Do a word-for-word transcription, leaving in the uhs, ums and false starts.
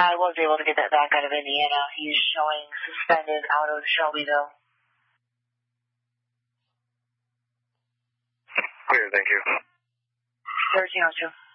I was able to get that back out of Indiana. He's showing suspended out of Shelbyville. Clear, thank you. thirteen oh two.